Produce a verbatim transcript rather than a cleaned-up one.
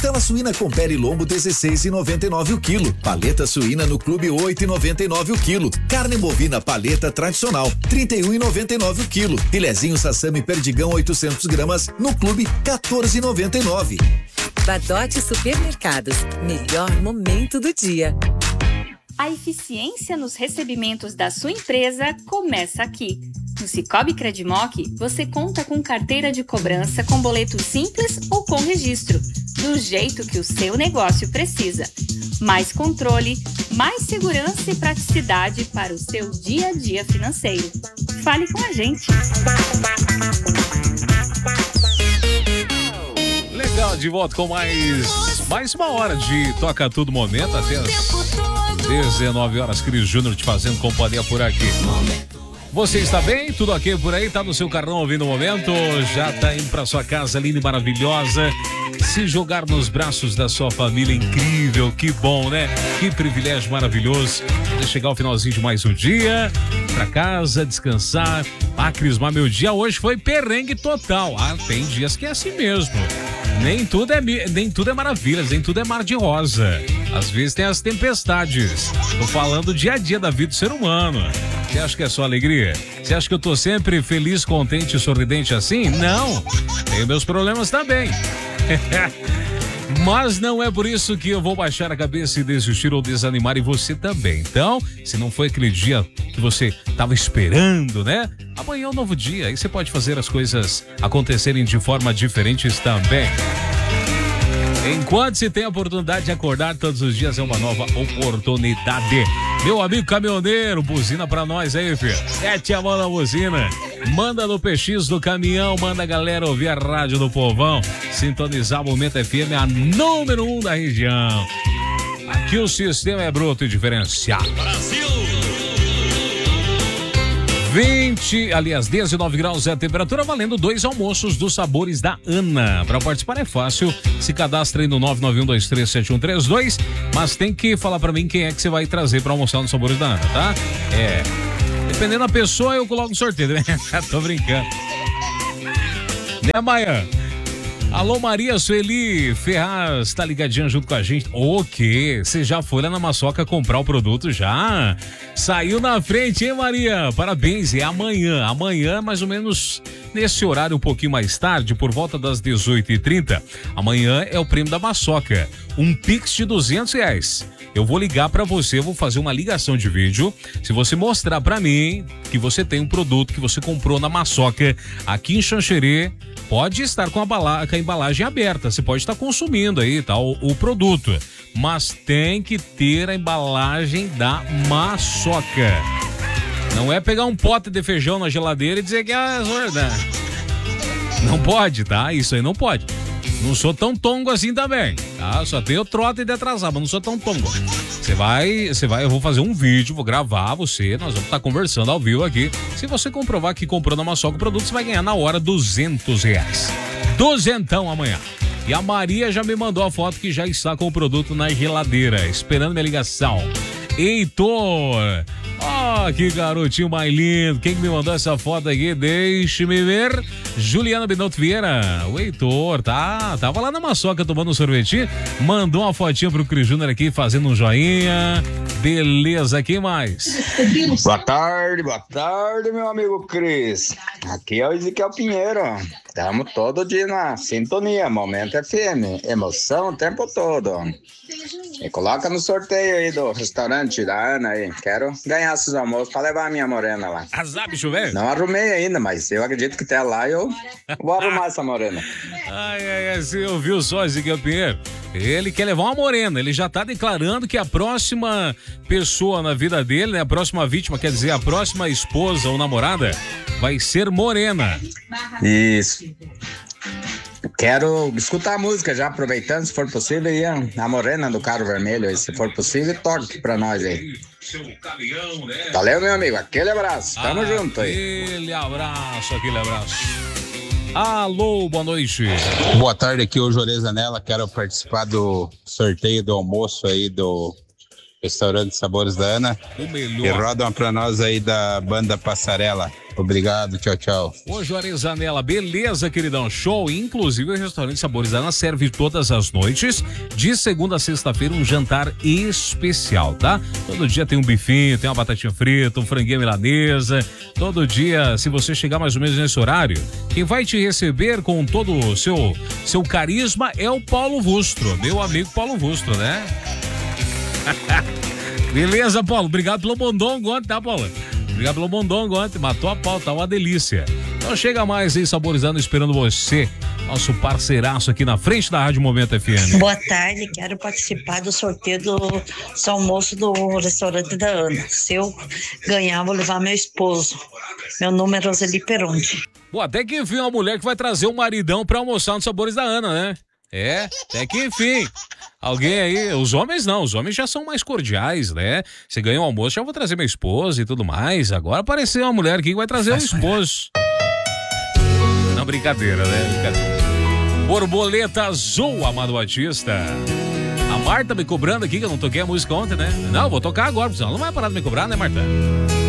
Costela suína com pele e lombo dezesseis e noventa e nove o quilo. Paleta suína no Clube oito e noventa e nove o quilo. Carne bovina paleta tradicional trinta e um e noventa e nove o quilo. Filezinho sassami perdigão oitocentos gramas no Clube quatorze e noventa e nove. Badote Supermercados, melhor momento do dia. A eficiência nos recebimentos da sua empresa começa aqui. No Cicobi Credimoc, você conta com carteira de cobrança com boleto simples ou com registro, do jeito que o seu negócio precisa. Mais controle, mais segurança e praticidade para o seu dia a dia financeiro. Fale com a gente. Legal, de volta com mais, mais uma hora de Toca Tudo Momento, até as dezenove horas, Cris Júnior te fazendo companhia por aqui. Você está bem? Tudo ok por aí? Tá no seu carrão ouvindo o momento? Já tá indo pra sua casa linda e maravilhosa? Se jogar nos braços da sua família, incrível, que bom, né? Que privilégio maravilhoso de chegar ao finalzinho de mais um dia, pra casa, descansar. Ah, Cris, mas meu dia hoje foi perrengue total. Ah, tem dias que é assim mesmo. Nem tudo é, nem tudo é maravilhas, nem tudo é mar de rosa. Às vezes tem as tempestades. Tô falando do dia a dia da vida do ser humano. Você acha que é só alegria? Você acha que eu tô sempre feliz, contente e sorridente assim? Não. Tenho meus problemas também. Mas não é por isso que eu vou baixar a cabeça e desistir ou desanimar, e você também. Então, se não foi aquele dia que você estava esperando, né? Amanhã é um novo dia e você pode fazer as coisas acontecerem de forma diferente também. Enquanto se tem a oportunidade de acordar todos os dias, é uma nova oportunidade. Meu amigo caminhoneiro, buzina pra nós aí, filho. Mete a mão na buzina. Manda no P X do caminhão, manda a galera ouvir a rádio do povão. Sintonizar o Momento F M, a número um da região. Aqui o sistema é bruto e diferenciado. Brasil! vinte, aliás, dezenove graus é a temperatura, valendo dois almoços dos sabores da Ana. Para participar é fácil, se cadastre aí no nove nove um dois três sete um três dois, mas tem que falar para mim quem é que você vai trazer para almoçar nos sabores da Ana, tá? É, dependendo da pessoa, eu coloco no sorteio, né? Tô brincando. Né, Maia? Alô, Maria Sueli Ferraz, tá ligadinha junto com a gente? O quê? Você já foi lá na Maçoca comprar o produto já? Saiu na frente, hein, Maria? Parabéns, é amanhã. Amanhã, mais ou menos nesse horário, um pouquinho mais tarde, por volta das dezoito e trinta. Amanhã é o prêmio da Maçoca. Um Pix de duzentos reais. Eu vou ligar pra você, eu vou fazer uma ligação de vídeo. Se você mostrar pra mim que você tem um produto que você comprou na Maçoca aqui em Xanxerê, pode estar com a, bala, com a embalagem aberta, você pode estar consumindo aí, tá, o, o produto, mas tem que ter a embalagem da Maçoca. Não é pegar um pote de feijão na geladeira e dizer que é verdade. Não pode, tá? Isso aí não pode. Não sou tão tongo assim também, tá? Só tenho trote de atrasar, mas não sou tão tongo. Você vai, você vai, eu vou fazer um vídeo, vou gravar você, nós vamos estar conversando ao vivo aqui. Se você comprovar que comprou na Maçoca o produto, você vai ganhar na hora duzentos reais. Duzentão amanhã. E a Maria já me mandou a foto que já está com o produto na geladeira, esperando minha ligação. Heitor! Oh, que garotinho mais lindo. Quem me mandou essa foto aqui? Deixe-me ver. Juliana Binotto Vieira. O Heitor, tá? Tava lá na Maçoca tomando um sorvetinho. Mandou uma fotinha pro Cris Júnior aqui, fazendo um joinha. Beleza, quem mais? Boa tarde, boa tarde, meu amigo Cris. Aqui é o Ezequiel Pinheiro. Estamos todo dia na sintonia, Momento F M. Emoção o tempo todo. E coloca no sorteio aí do restaurante da Ana aí. Quero ganhar esses almoços pra levar a minha morena lá. Azar, bicho velho? Não arrumei ainda, mas eu acredito que até lá eu vou arrumar essa morena. Ai, ai, ai, você ouviu só, Ezequiel Pinheiro? Ele quer levar uma morena, ele já tá declarando que a próxima pessoa na vida dele, né, a próxima vítima, quer dizer, a próxima esposa ou namorada, vai ser morena. Isso. Quero escutar a música já, aproveitando, se for possível, aí, a morena do carro vermelho, aí, se for possível, toque pra nós aí. Valeu, meu amigo, aquele abraço, tamo aquele junto aí. Aquele abraço, aquele abraço. Alô, boa noite. Boa tarde, aqui é o Joreza Nela, quero participar do sorteio do almoço aí do Restaurante Sabores da Ana. O melhor. E roda uma pra nós aí da banda Passarela. Obrigado, tchau, tchau. Ô, Juarez Zanella, beleza, queridão? Show. Inclusive, o restaurante Sabores da Ana serve todas as noites, de segunda a sexta-feira, um jantar especial, tá? Todo dia tem um bifinho, tem uma batatinha frita, um franguinho milanesa. Todo dia, se você chegar mais ou menos nesse horário, quem vai te receber com todo o seu, seu carisma é o Paulo Vustro, meu amigo Paulo Vustro, né? Beleza, Paulo? Obrigado pelo bondongo ontem, tá, Paulo? Obrigado pelo bondongo ontem, matou a pau, tá uma delícia. Então chega mais aí, Saborizando, esperando você, nosso parceiraço aqui na frente da Rádio Momento F M. Boa tarde, quero participar do sorteio do, do almoço do restaurante da Ana. Se eu ganhar, vou levar meu esposo. Meu número é Roseli Peronte. Pô, até que enfim, uma mulher que vai trazer um maridão pra almoçar nos Sabores da Ana, né? É, até que enfim. Alguém aí, os homens não, os homens já são mais cordiais, né? Você ganha um almoço, já vou trazer minha esposa e tudo mais. Agora apareceu uma mulher aqui que vai trazer um esposo. Não, brincadeira, né? Brincadeira. Borboleta Azul, Amado Batista. A Marta me cobrando aqui, que eu não toquei a música ontem, né? Não, vou tocar agora, porque senão ela não vai parar de me cobrar, né, Marta?